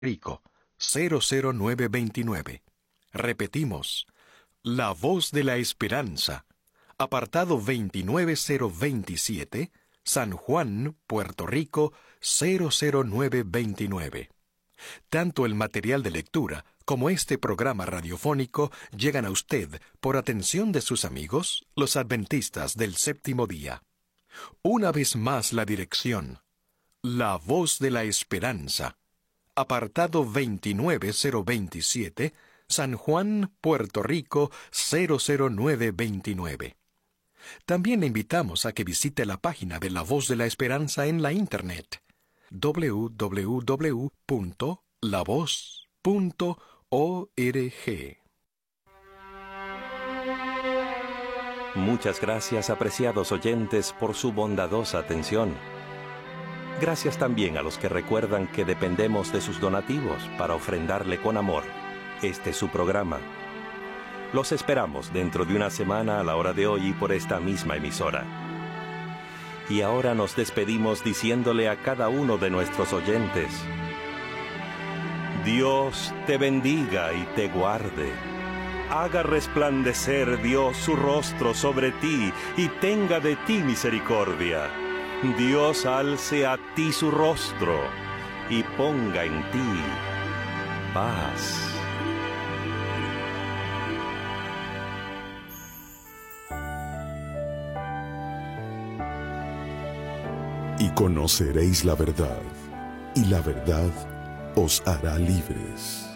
Rico 00929. Repetimos, La Voz de la Esperanza, apartado 29027, San Juan, Puerto Rico 00929. Tanto el material de lectura como este programa radiofónico llegan a usted por atención de sus amigos, los adventistas del séptimo día. Una vez más la dirección: La Voz de la Esperanza, apartado 29027, San Juan, Puerto Rico 00929. También le invitamos a que visite la página de La Voz de la Esperanza en la Internet, www.lavoz.org. Muchas gracias, apreciados oyentes, por su bondadosa atención. Gracias también a los que recuerdan que dependemos de sus donativos para ofrendarle con amor este su programa. Los esperamos dentro de una semana a la hora de hoy por esta misma emisora. Y ahora nos despedimos diciéndole a cada uno de nuestros oyentes: Dios te bendiga y te guarde. Haga resplandecer Dios su rostro sobre ti y tenga de ti misericordia. Dios alce a ti su rostro y ponga en ti paz. Y conoceréis la verdad, y la verdad os hará libres.